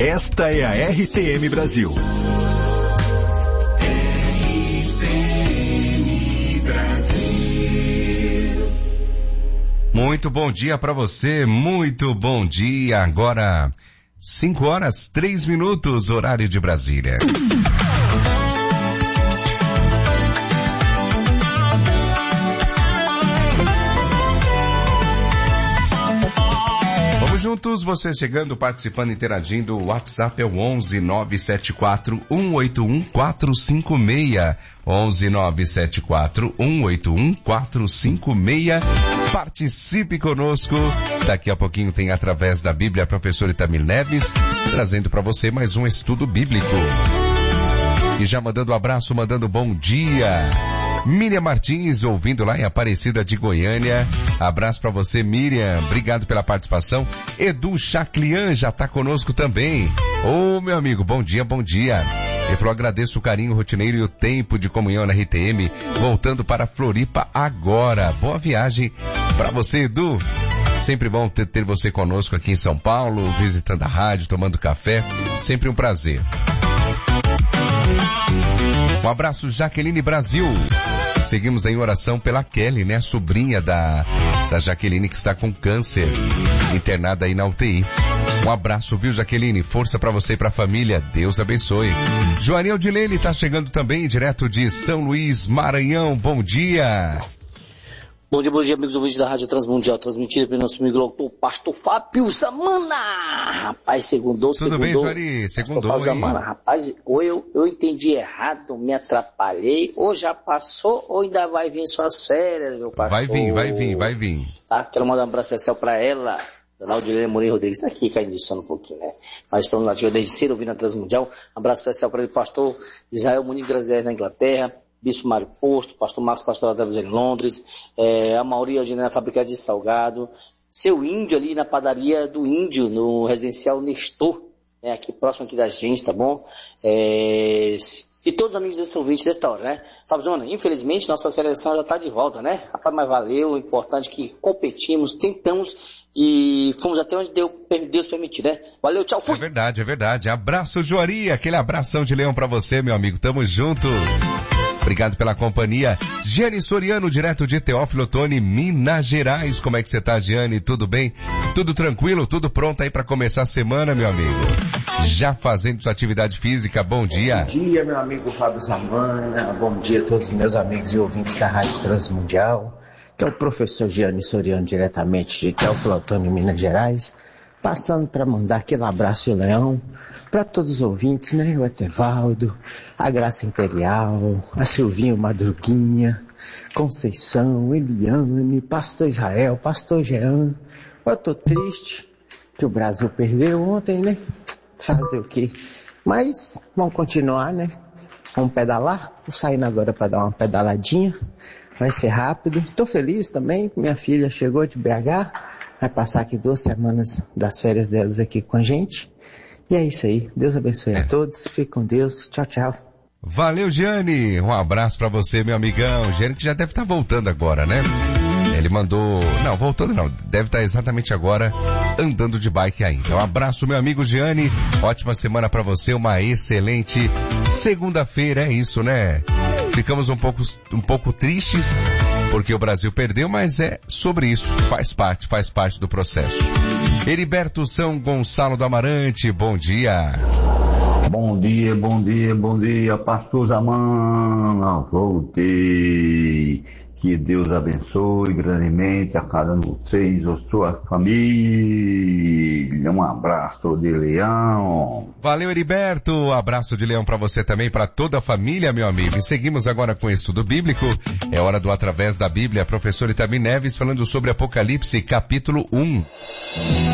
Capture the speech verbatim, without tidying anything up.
Esta é a R T M Brasil. Muito bom dia para você, muito bom dia. Agora, cinco horas, três minutos, horário de Brasília. Vamos juntos, você chegando, participando, interagindo. O WhatsApp é o onze nove sete quatro um oito um quatro cinco seis. onze nove sete quatro um oito um quatro cinco seis. Participe conosco. Daqui a pouquinho tem Através da Bíblia, a professora Itamir Neves, trazendo para você mais um estudo bíblico. E já mandando um abraço, mandando bom dia. Miriam Martins, ouvindo lá em Aparecida de Goiânia. Abraço para você, Miriam. Obrigado pela participação. Edu Chaclian já tá conosco também. Ô, meu amigo, bom dia, bom dia. Ele falou, agradeço o carinho rotineiro e o tempo de comunhão na R T M, voltando para Floripa agora. Boa viagem para você, Edu. Sempre bom ter, ter você conosco aqui em São Paulo, visitando a rádio, tomando café. Sempre um prazer. Um abraço, Jaqueline Brasil. Seguimos em oração pela Kelly, né? Sobrinha da, da Jaqueline, que está com câncer, internada aí na U T I. Um abraço, viu, Jaqueline? Força pra você e pra família. Deus abençoe. Joanil Dilene tá chegando também, direto de São Luís, Maranhão. Bom dia. Bom dia, bom dia, amigos ouvintes da Rádio Transmundial, transmitida pelo nosso amigo locutor, Pastor Fábio Zamana. Rapaz, segundou, segundou. Tudo bem, Joari? Segundou, Pastor Fábio Zamana. Rapaz, ou eu, eu entendi errado, me atrapalhei, ou já passou, ou ainda vai vir suas férias, meu pastor. Vai vir, vai vir, vai vir. Tá? Quero mandar um abraço especial pra ela, Dona Aldilene Moreira Rodrigues, aqui, caindo um pouquinho, né? Mas estamos lá, desde cedo, ouvindo a Transmundial. Um abraço especial para ele, pastor Israel Muniz Grazier, na Inglaterra. Bispo Mário Posto, Pastor Marcos Pastor Adams em Londres, é, a Mauri Aldinei na fábrica de Salgado, seu Índio ali na padaria do Índio, no residencial Nestor, né, aqui próximo aqui da gente, tá bom? É, e todos os amigos desse ouvinte desta hora, né? Fábio Zona, infelizmente nossa seleção já tá de volta, né? Rapaz, mas valeu, o importante é que competimos, tentamos e fomos até onde Deus, Deus permitir, né? Valeu, tchau, fui! É verdade, é verdade. Abraço, Joari, aquele abração de leão pra você, meu amigo. Tamo juntos. Obrigado pela companhia. Giane Soriano, direto de Teófilo Otoni, Minas Gerais. Como é que você tá, Giane? Tudo bem? Tudo tranquilo? Tudo pronto aí para começar a semana, meu amigo? Já fazendo sua atividade física. Bom dia. Bom dia, meu amigo Fábio Zamana. Bom dia a todos os meus amigos e ouvintes da Rádio Transmundial. Que é o professor Giane Soriano, diretamente de Teófilo Otoni, Minas Gerais. Passando para mandar aquele abraço de leão para todos os ouvintes, né? O Etevaldo, a Graça Imperial, a Silvinho Madruguinha, Conceição, Eliane, Pastor Israel, Pastor Jean. Eu tô triste que o Brasil perdeu ontem, né? Fazer o quê? Mas vamos continuar, né? Vamos pedalar. Tô saindo agora para dar uma pedaladinha. Vai ser rápido. Tô feliz também. Minha filha chegou de B H. Vai passar aqui duas semanas das férias delas aqui com a gente. E é isso aí. Deus abençoe a todos. Fique com Deus. Tchau, tchau. Valeu, Giane. Um abraço pra você, meu amigão. Giane que já deve estar voltando agora, né? Ele mandou... Não, voltando não. Deve estar exatamente agora andando de bike ainda. Um abraço, meu amigo Giane. Ótima semana pra você. Uma excelente segunda-feira. É isso, né? Ficamos um pouco, um pouco tristes porque o Brasil perdeu, mas é sobre isso. Faz parte, faz parte do processo. Heriberto São Gonçalo do Amarante, bom dia. Bom dia, bom dia, bom dia, pastor Zamana, voltei. Que Deus abençoe grandemente a cada um de vocês, a sua família. Um abraço de leão. Valeu, Heriberto. Abraço de leão para você também, para toda a família, meu amigo. E seguimos agora com o estudo bíblico. É hora do Através da Bíblia. Professor Itamir Neves falando sobre Apocalipse, capítulo um.